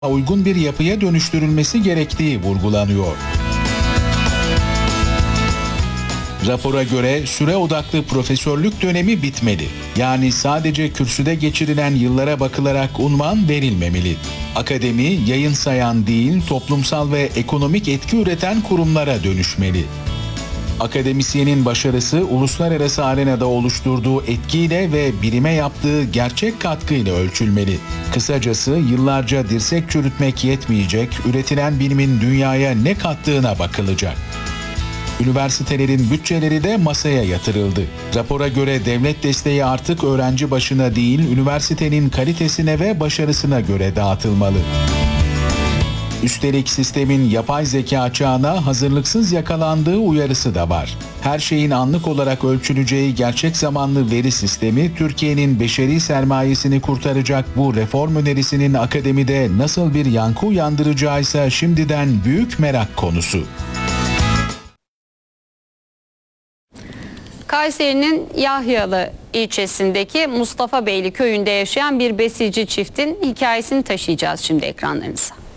uygun bir yapıya dönüştürülmesi gerektiği vurgulanıyor. Rapora göre süre odaklı profesörlük dönemi bitmeli. Yani sadece kürsüde geçirilen yıllara bakılarak unvan verilmemeli. Akademi, yayın sayan değil, toplumsal ve ekonomik etki üreten kurumlara dönüşmeli. Akademisyenin başarısı uluslararası arenada oluşturduğu etkiyle ve bilime yaptığı gerçek katkıyla ölçülmeli. Kısacası yıllarca dirsek çürütmek yetmeyecek, üretilen bilimin dünyaya ne kattığına bakılacak. Üniversitelerin bütçeleri de masaya yatırıldı. Rapora göre devlet desteği artık öğrenci başına değil, üniversitenin kalitesine ve başarısına göre dağıtılmalı. Üstelik sistemin yapay zeka çağına hazırlıksız yakalandığı uyarısı da var. Her şeyin anlık olarak ölçüleceği gerçek zamanlı veri sistemi, Türkiye'nin beşeri sermayesini kurtaracak bu reform önerisinin akademide nasıl bir yankı uyandıracağı ise şimdiden büyük merak konusu. Kayseri'nin Yahyalı ilçesindeki Mustafa Beyli köyünde yaşayan bir besici çiftin hikayesini taşıyacağız şimdi ekranlarınıza.